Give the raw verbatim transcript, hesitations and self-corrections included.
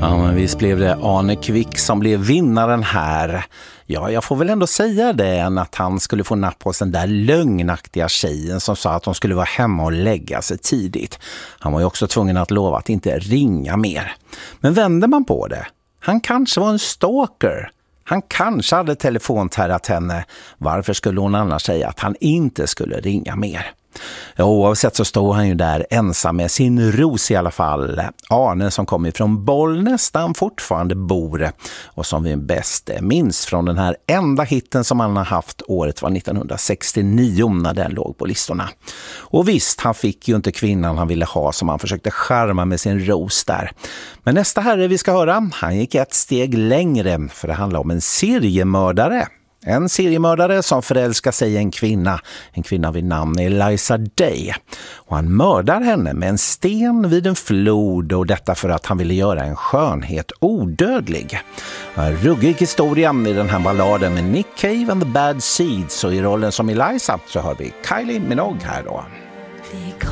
Ja, men visst blev det Arne Kvick som blev vinnaren här. Ja, jag får väl ändå säga det än att han skulle få napp på den där lögnaktiga tjejen som sa att de skulle vara hemma och lägga sig tidigt. Han var ju också tvungen att lova att inte ringa mer. Men vänder man på det, han kanske var en stalker. Han kanske hade telefonterrat henne. Varför skulle hon annars säga att han inte skulle ringa mer? Ja, oavsett så står han ju där ensam med sin ros i alla fall. Arne som kommer från Bollnäs där han fortfarande bor och som vi bäst minns från den här enda hitten som han har haft. Året var nittonhundrasextionio när den låg på listorna. Och visst, han fick ju inte kvinnan han ville ha som han försökte charma med sin ros där. Men nästa herre vi ska höra, han gick ett steg längre för det handlar om en seriemördare. En seriemördare som förälskar sig i en kvinna, en kvinna vid namn Eliza Day. Och han mördar henne med en sten vid en flod och detta för att han ville göra en skönhet odödlig. En ruggig historia i den här balladen med Nick Cave and the Bad Seeds och i rollen som Eliza så hör vi Kylie Minogue här då.